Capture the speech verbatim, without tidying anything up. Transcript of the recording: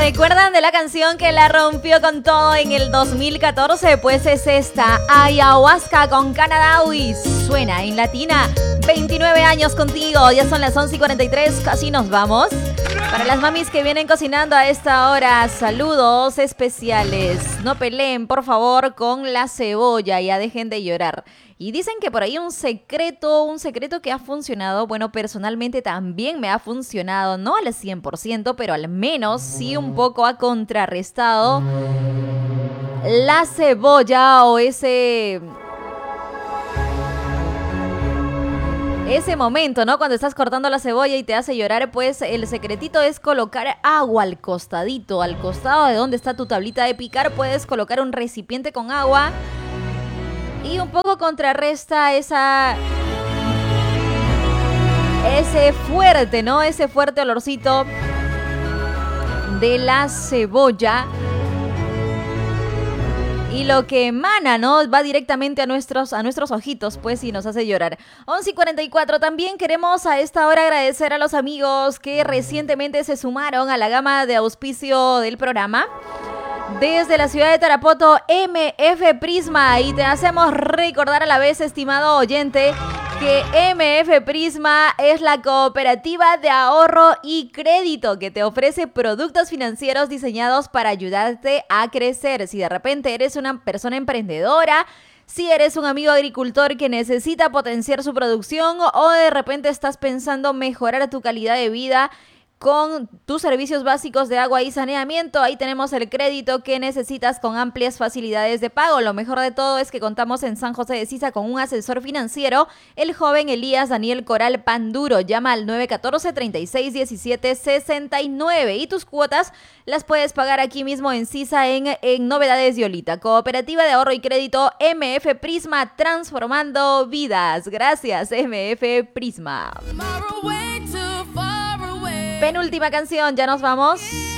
¿Recuerdan de la canción que la rompió con todo en el dos mil catorce? Pues es esta, Ayahuasca con Canadawi. Suena en Latina. veintinueve años contigo, ya son las once y cuarenta y tres, casi nos vamos. Para las mamis que vienen cocinando a esta hora, saludos especiales. No peleen, por favor, con la cebolla, ya dejen de llorar. Y dicen que por ahí un secreto, un secreto que ha funcionado, bueno, personalmente también me ha funcionado, no al cien por ciento, pero al menos sí un poco ha contrarrestado la cebolla o ese... Ese momento, ¿no? Cuando estás cortando la cebolla y te hace llorar, pues el secretito es colocar agua al costadito, al costado de donde está tu tablita de picar, puedes colocar un recipiente con agua y un poco contrarresta esa... ese fuerte, ¿no? Ese fuerte olorcito de la cebolla. Y lo que emana, ¿no? Va directamente a nuestros, a nuestros ojitos, pues, y nos hace llorar. once y cuarenta y cuatro. También queremos a esta hora agradecer a los amigos que recientemente se sumaron a la gama de auspicio del programa. Desde la ciudad de Tarapoto, M F Prisma. Y te hacemos recordar a la vez, estimado oyente, que M F Prisma es la cooperativa de ahorro y crédito que te ofrece productos financieros diseñados para ayudarte a crecer. Si de repente eres una persona emprendedora, si eres un amigo agricultor que necesita potenciar su producción o de repente estás pensando mejorar tu calidad de vida con tus servicios básicos de agua y saneamiento, ahí tenemos el crédito que necesitas con amplias facilidades de pago. Lo mejor de todo es que contamos en San José de Sisa con un asesor financiero, el joven Elías Daniel Coral Panduro. Llama al nueve uno cuatro, treinta y seis, diecisiete, sesenta y nueve y tus cuotas las puedes pagar aquí mismo en Sisa en, en Novedades Yolita. Cooperativa de ahorro y crédito M F Prisma, transformando vidas. Gracias, M F Prisma. Penúltima canción, ya nos vamos.